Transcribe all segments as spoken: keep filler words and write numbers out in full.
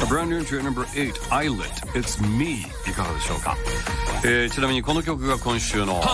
brand new entry at number eight, Islet, It's Me いかがでしょうか、えー、ちなみにこの曲が今週の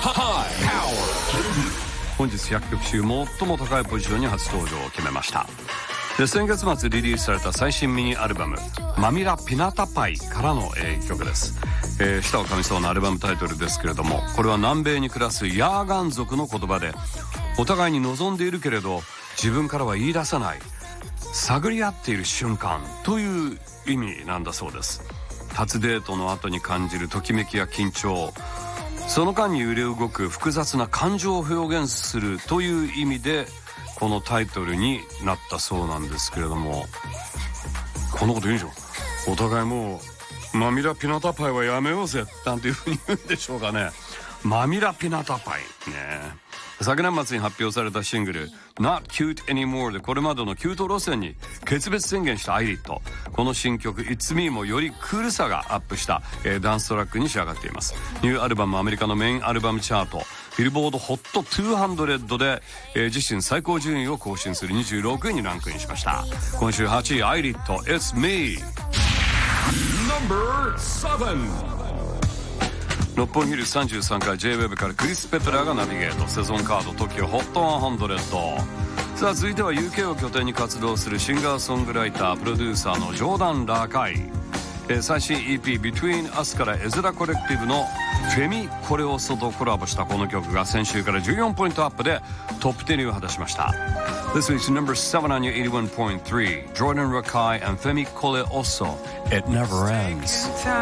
本日ひゃくきょく中最も高いポジションに初登場を決めました。で先月末リリースされた最新ミニアルバムマミラピナタパイからの、えー、曲です、えー、舌を噛みそうなアルバムタイトルですけれども、これは南米に暮らすヤーガン族の言葉で、お互いに望んでいるけれど自分からは言い出さない、探り合っている瞬間という意味なんだそうです。初デートの後に感じるときめきや緊張、その間に揺れ動く複雑な感情を表現するという意味でこのタイトルになったそうなんですけれども、こんなこと言うんでしょ、お互いもうマミラピナタパイはやめようぜなんていうふうに言うんでしょうかね。マミラピナタパイね。昨年末に発表されたシングル Not Cute Anymore でこれまでのキュート路線に決別宣言したアイリット、この新曲 It's Me もよりクールさがアップした、えー、ダンストラックに仕上がっています。ニューアルバムアメリカのメインアルバムチャートビルボードホットにひゃくで、えー、自身最高順位を更新するにじゅうろくいにランクインしました。今週はちいアイリット It's Me Number セブン。六本木ヒルズさんじゅうさんかい ジェイウェブ からクリス・ペプラーがナビゲート、セゾンカード トキオ ホットひゃく。さあ続いては ユーケー を拠点に活動するシンガーソングライタープロデューサーのジョーダン・ラーカイ、えー、最新 イーピー Between Us からエズラコレクティブのフェミコレオソとコラボしたこの曲が先週からじゅうよんポイントアップでトップじゅうにを果たしました。 This week's number seven on your eighty-one point three Jordan Rakai and Femi Koleoso It Never Ends